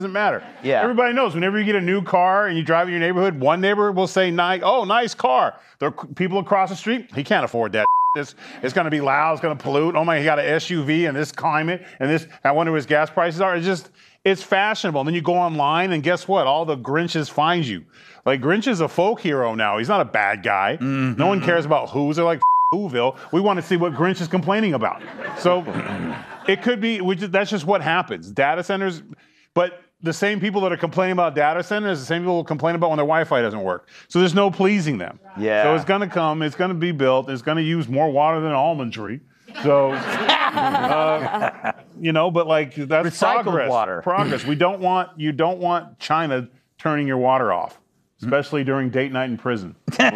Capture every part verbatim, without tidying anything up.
doesn't matter. Yeah. Everybody knows whenever you get a new car and you drive in your neighborhood, one neighbor will say, "Nice, oh, nice car." The people across the street, he can't afford that. It's, it's going to be loud. It's going to pollute. Oh my, he got an S U V in this climate and this. I wonder what his gas prices are. It's just, it's fashionable. And then you go online and guess what? All the Grinches find you. Like Grinch is a folk hero now. He's not a bad guy. Mm-hmm. No one cares about who's. They're like Whoville. We want to see what Grinch is complaining about. So it could be. We just, that's just what happens. Data centers, but. The same people that are complaining about data centers, the same people who complain about when their Wi-Fi doesn't work. So there's no pleasing them. Yeah. So it's going to come, it's going to be built, it's going to use more water than an almond tree. So, uh, you know, but like that's Recycled progress. water. Progress. We don't want, you don't want China turning your water off, especially during date night in prison.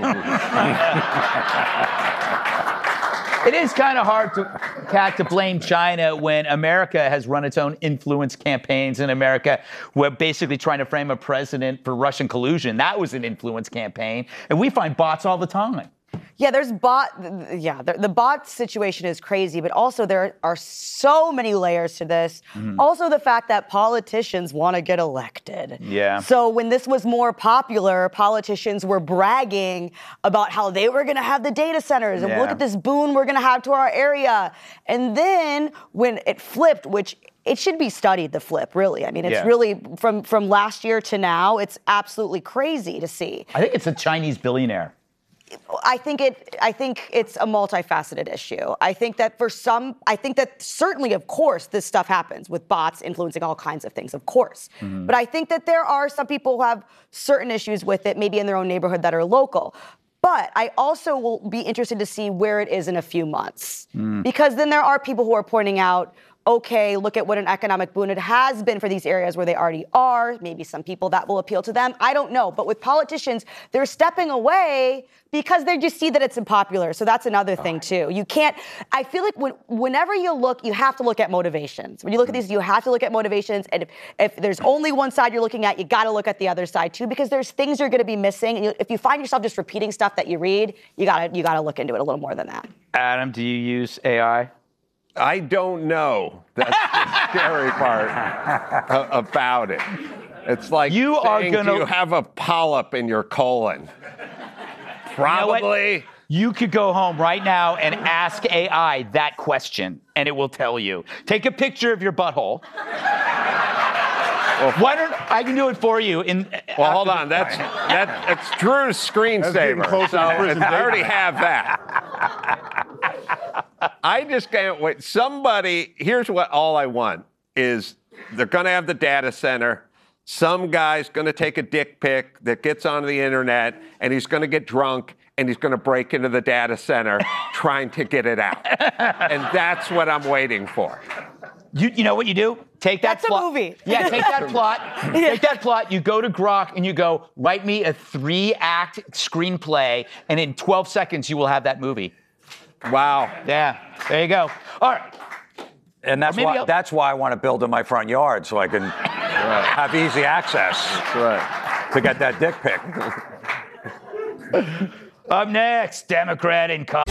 It is kind of hard to, Kat, to blame China when America has run its own influence campaigns in America. We're basically trying to frame a president for Russian collusion. That was an influence campaign. And we find bots all the time. Yeah, there's bot. Yeah, the, the bot situation is crazy, but also there are so many layers to this. Mm-hmm. Also, the fact that politicians want to get elected. Yeah. So when this was more popular, politicians were bragging about how they were going to have the data centers and yeah. look at this boon we're going to have to our area. And then when it flipped, which it should be studied, the flip, really. I mean, it's yeah. really, from, from last year to now, it's absolutely crazy to see. I think it's a Chinese billionaire. I think it. I think it's a multifaceted issue. I think that for some, I think that certainly, of course, this stuff happens with bots influencing all kinds of things, of course. Mm-hmm. But I think that there are some people who have certain issues with it, maybe in their own neighborhood that are local. But I also will be interested to see where it is in a few months. Mm. Because then there are people who are pointing out, okay, look at what an economic boon it has been for these areas where they already are. Maybe some people that will appeal to them. I don't know. But with politicians, they're stepping away because they just see that it's unpopular. So that's another thing, too. You can't, I feel like when, whenever you look, you have to look at motivations. When you look at these, you have to look at motivations. And if, if there's only one side you're looking at, you got to look at the other side, too, because there's things you're going to be missing. And you, if you find yourself just repeating stuff that you read, you got to you got to look into it a little more than that. Adam, do you use A I? I don't know. That's the scary part uh, about it. It's like you saying, are gonna... do you have a polyp in your colon? Probably. You know, you could go home right now and ask A I that question, and it will tell you. Take a picture of your butthole. Well, why don't I can do it for you? In well, hold on. That's that, that's Drew's screensaver. So I already have that. I just can't wait. Somebody, here's what all I want is they're going to have the data center. Some guy's going to take a dick pic that gets onto the internet, and he's going to get drunk, and he's going to break into the data center trying to get it out. And that's what I'm waiting for. You, you know what you do? Take that That's plot. a movie. Yeah, take that plot. Take that plot. You go to Grok and you go, write me a three-act screenplay, and in twelve seconds you will have that movie. Wow. Yeah, there you go. All right. And that's why I'll... that's why I want to build in my front yard so I can right. have easy access right. to get that dick pic. Up next, Democrat in Colorado.